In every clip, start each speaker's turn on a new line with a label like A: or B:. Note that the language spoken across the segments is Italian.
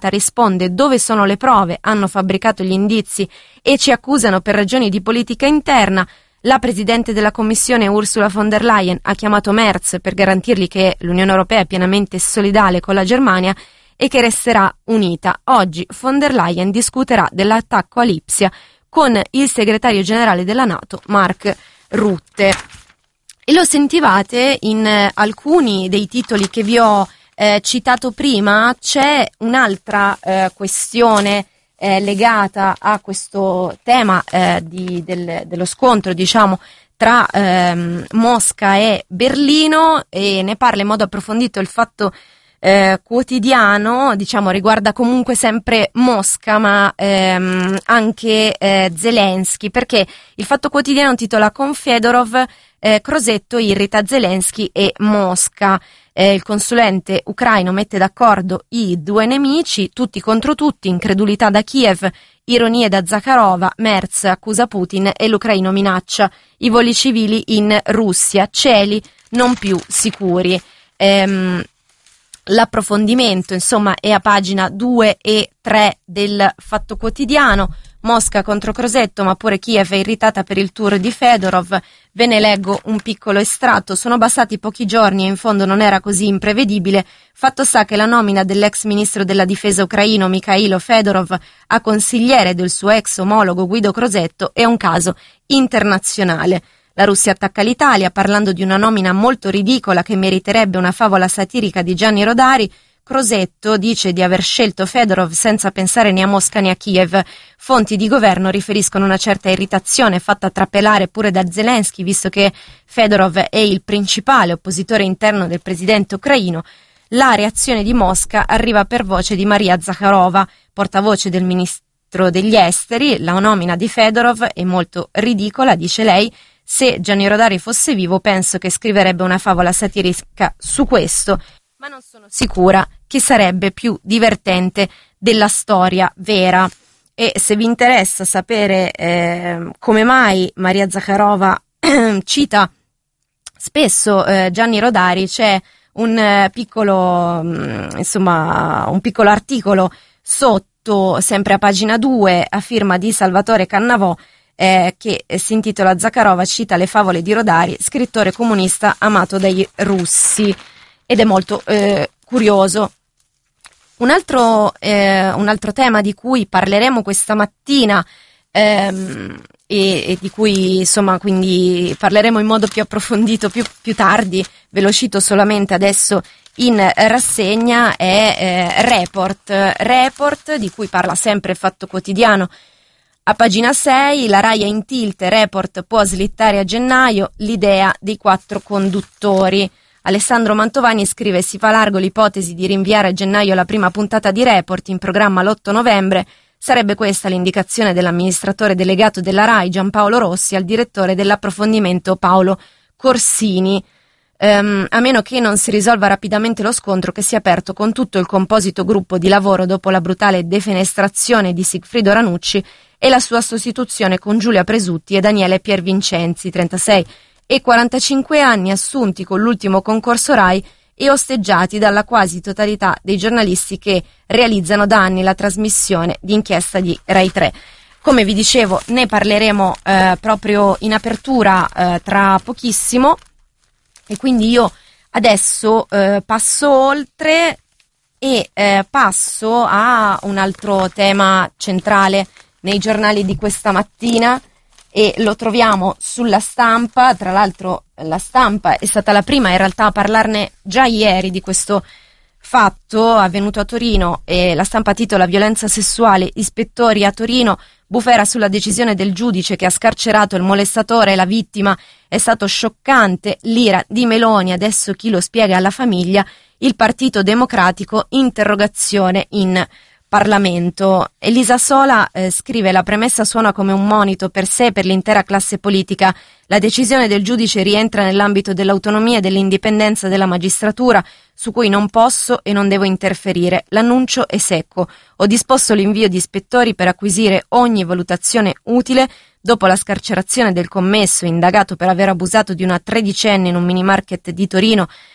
A: interrogata risponde: dove sono le prove? Hanno fabbricato gli indizi e ci accusano per ragioni di politica interna. La Presidente della Commissione Ursula von der Leyen ha chiamato Merz per garantirgli che l'Unione Europea è pienamente solidale con la Germania e che resterà unita. Oggi von der Leyen discuterà dell'attacco a Lipsia con il segretario generale della NATO, Mark Rutte. E lo sentivate in alcuni dei titoli che vi ho citato prima. C'è un'altra questione legata a questo tema dello scontro, diciamo, tra Mosca e Berlino, e ne parla in modo approfondito il Fatto Quotidiano. Diciamo, riguarda comunque sempre Mosca, ma anche Zelensky, perché il Fatto Quotidiano titola: con Fedorov Crosetto irrita Zelensky e Mosca. Il consulente ucraino mette d'accordo i due nemici, tutti contro tutti, incredulità da Kiev, ironie da Zakharova, Merz accusa Putin e l'ucraino minaccia i voli civili in Russia, cieli non più sicuri. L'approfondimento, insomma, è a pagina 2 e 3 del Fatto Quotidiano. Mosca contro Crosetto, ma pure Kiev è irritata per il tour di Fedorov. Ve ne leggo un piccolo estratto. Sono bastati pochi giorni e in fondo non era così imprevedibile. Fatto sta che la nomina dell'ex ministro della difesa ucraino Mikhailo Fedorov a consigliere del suo ex omologo Guido Crosetto è un caso internazionale. La Russia attacca l'Italia parlando di una nomina molto ridicola che meriterebbe una favola satirica di Gianni Rodari. Crosetto dice di aver scelto Fedorov senza pensare né a Mosca né a Kiev. Fonti di governo riferiscono una certa irritazione fatta trapelare pure da Zelensky, visto che Fedorov è il principale oppositore interno del presidente ucraino. La reazione di Mosca arriva per voce di Maria Zakharova, portavoce del ministro degli esteri. La nomina di Fedorov è molto ridicola, dice lei. Se Gianni Rodari fosse vivo penso che scriverebbe una favola satirica su questo, ma non sono sicura che sarebbe più divertente della storia vera. E se vi interessa sapere come mai Maria Zakharova cita spesso Gianni Rodari, c'è un piccolo articolo sotto, sempre a pagina 2, a firma di Salvatore Cannavò, che si intitola: Zakharova cita le favole di Rodari, scrittore comunista amato dai russi, ed è molto curioso. Un altro tema di cui parleremo questa mattina e di cui insomma quindi parleremo in modo più approfondito più tardi, ve lo cito solamente adesso in rassegna, è Report, di cui parla sempre il Fatto Quotidiano. A pagina 6, la Rai è in tilt, Report può slittare a gennaio l'idea dei 4 conduttori. Alessandro Mantovani scrive: si fa largo l'ipotesi di rinviare a gennaio la prima puntata di Report, in programma l'8 novembre. Sarebbe questa l'indicazione dell'amministratore delegato della Rai Giampaolo Rossi al direttore dell'approfondimento Paolo Corsini. A meno che non si risolva rapidamente lo scontro che si è aperto con tutto il composito gruppo di lavoro dopo la brutale defenestrazione di Sigfrido Ranucci e la sua sostituzione con Giulia Presutti e Daniele Piervincenzi, 36 e 45 anni, assunti con l'ultimo concorso Rai e osteggiati dalla quasi totalità dei giornalisti che realizzano da anni la trasmissione di inchiesta di Rai 3. Come vi dicevo, ne parleremo proprio in apertura tra pochissimo, e quindi io adesso passo oltre e passo a un altro tema centrale nei giornali di questa mattina, e lo troviamo sulla Stampa. Tra l'altro la Stampa è stata la prima in realtà a parlarne già ieri di questo fatto avvenuto a Torino, e la Stampa titola: violenza sessuale, ispettori a Torino, bufera sulla decisione del giudice che ha scarcerato il molestatore e la vittima, è stato scioccante, l'ira di Meloni, adesso chi lo spiega alla famiglia, il Partito Democratico, interrogazione in Parlamento. Elisa Sola scrive: la premessa suona come un monito per sé e per l'intera classe politica. La decisione del giudice rientra nell'ambito dell'autonomia e dell'indipendenza della magistratura, su cui non posso e non devo interferire. L'annuncio è secco. Ho disposto l'invio di ispettori per acquisire ogni valutazione utile dopo la scarcerazione del commesso indagato per aver abusato di una tredicenne in un minimarket di Torino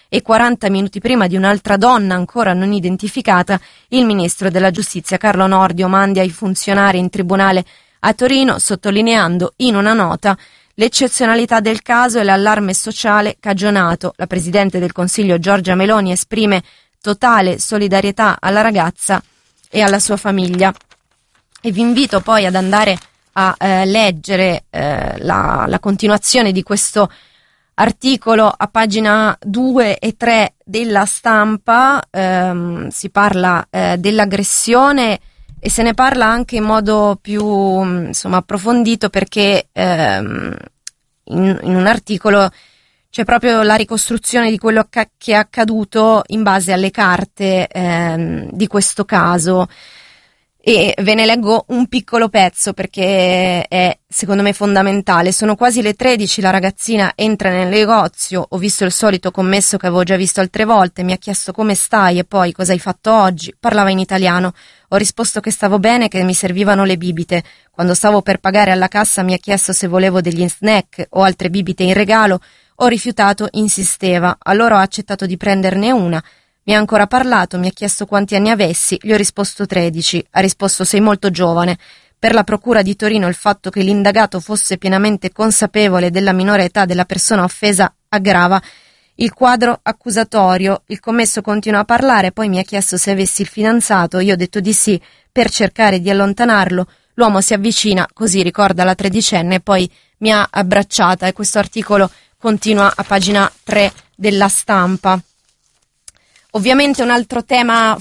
A: e 40 minuti prima di un'altra donna ancora non identificata, il ministro della giustizia Carlo Nordio manda ai funzionari in tribunale a Torino, sottolineando in una nota l'eccezionalità del caso e l'allarme sociale cagionato. La Presidente del Consiglio Giorgia Meloni esprime totale solidarietà alla ragazza e alla sua famiglia. E vi invito poi ad andare a leggere la continuazione di questo articolo a pagina 2 e 3 della Stampa. Si parla dell'aggressione e se ne parla anche in modo più approfondito, perché in un articolo c'è proprio la ricostruzione di quello che è accaduto in base alle carte di questo caso. E ve ne leggo un piccolo pezzo perché è secondo me fondamentale. Sono quasi le 13, la ragazzina entra nel negozio, ho visto il solito commesso che avevo già visto altre volte, mi ha chiesto come stai e poi cosa hai fatto oggi, parlava in italiano, ho risposto che stavo bene, che mi servivano le bibite, quando stavo per pagare alla cassa mi ha chiesto se volevo degli snack o altre bibite in regalo, ho rifiutato, insisteva, allora ho accettato di prenderne una. Mi ha ancora parlato, mi ha chiesto quanti anni avessi, gli ho risposto 13, ha risposto sei molto giovane. Per la procura di Torino il fatto che l'indagato fosse pienamente consapevole della minore età della persona offesa aggrava il quadro accusatorio. Il commesso continua a parlare, poi mi ha chiesto se avessi il fidanzato, io ho detto di sì per cercare di allontanarlo. L'uomo si avvicina, così ricorda la tredicenne, e poi mi ha abbracciata, e questo articolo continua a pagina 3 della Stampa. Ovviamente un altro tema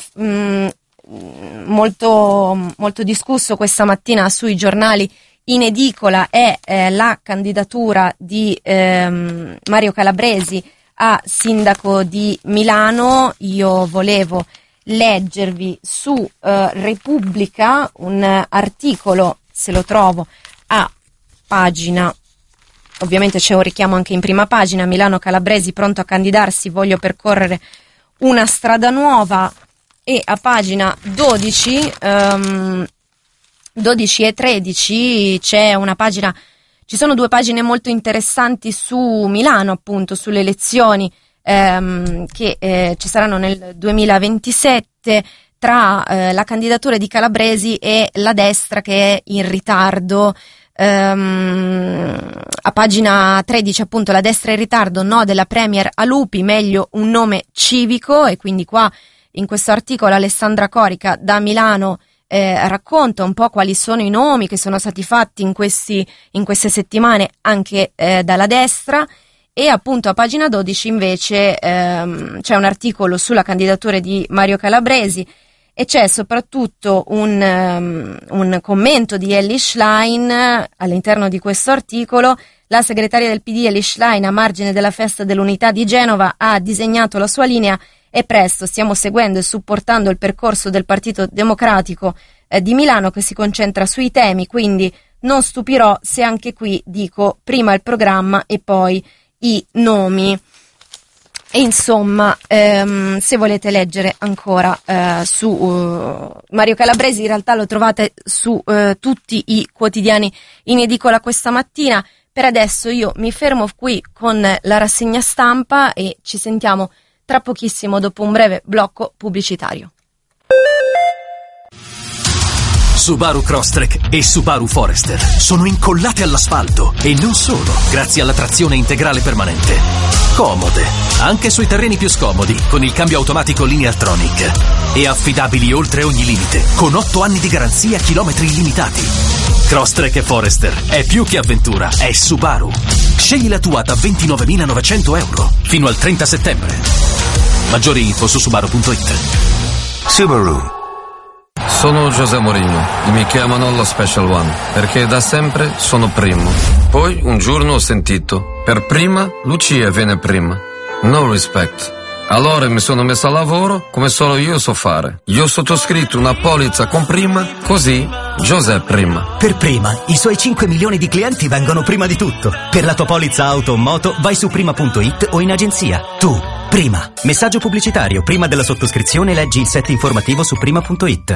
A: molto, molto discusso questa mattina sui giornali in edicola è la candidatura di Mario Calabresi a sindaco di Milano. Io volevo leggervi su Repubblica un articolo, se lo trovo, a pagina, ovviamente c'è un richiamo anche in prima pagina, Milano Calabresi pronto a candidarsi, voglio percorrere una strada nuova, e a pagina 12, 12 e 13 c'è una pagina, ci sono due pagine molto interessanti su Milano, appunto sulle elezioni che ci saranno nel 2027 tra la candidatura di Calabresi e la destra che è in ritardo. A pagina 13 appunto la destra è in ritardo, no della Premier a Lupi, meglio un nome civico, e quindi qua in questo articolo Alessandra Corica da Milano racconta un po' quali sono i nomi che sono stati fatti in queste settimane anche dalla destra. E appunto a pagina 12 invece c'è un articolo sulla candidatura di Mario Calabresi e c'è soprattutto un commento di Elly Schlein all'interno di questo articolo. La segretaria del PD Elly Schlein, a margine della festa dell'unità di Genova, ha disegnato la sua linea e presto stiamo seguendo e supportando il percorso del Partito Democratico di Milano, che si concentra sui temi, quindi non stupirò se anche qui dico prima il programma e poi i nomi. E insomma, se volete leggere ancora su Mario Calabresi, in realtà lo trovate su tutti i quotidiani in edicola questa mattina. Per adesso io mi fermo qui con la rassegna stampa e ci sentiamo tra pochissimo dopo un breve blocco pubblicitario.
B: Subaru Crosstrek e Subaru Forester sono incollate all'asfalto e non solo, grazie alla trazione integrale permanente. Comode, anche sui terreni più scomodi, con il cambio automatico Lineartronic. E affidabili oltre ogni limite, con 8 anni di garanzia e chilometri illimitati. Crosstrek e Forester è più che avventura, è Subaru. Scegli la tua da €29.900 fino al 30 settembre. Maggiori info su Subaru.it.
C: Subaru.
D: Sono José Mourinho e mi chiamano lo Special One perché da sempre sono primo. Poi un giorno ho sentito, per prima Lucia viene prima. No respect. Allora mi sono messo a lavoro come solo io so fare. Io ho sottoscritto una polizza con prima, così José prima.
E: Per prima, i suoi 5 milioni di clienti vengono prima di tutto. Per la tua polizza auto o moto vai su prima.it o in agenzia. Tu, prima. Messaggio pubblicitario. Prima della sottoscrizione leggi il set informativo su prima.it.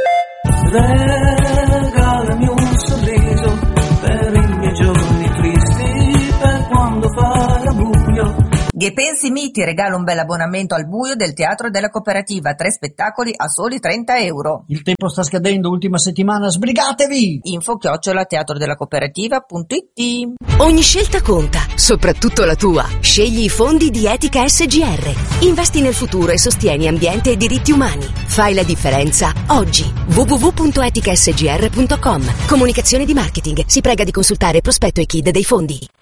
F: Regalami un sorriso per i miei giorni tristi, per quando farà buio.
G: Che pensi Mi ti regala un bel abbonamento al buio del Teatro della Cooperativa, 3 spettacoli a soli €30.
H: Il tempo sta scadendo, ultima settimana, sbrigatevi!
G: info@teatrodellacooperativa.it.
I: Ogni scelta conta, soprattutto la tua. Scegli i fondi di Etica SGR. Investi nel futuro e sostieni ambiente e diritti umani. Fai la differenza oggi. www.eticasgr.com. Comunicazione di marketing. Si prega di consultare prospetto e KID dei fondi.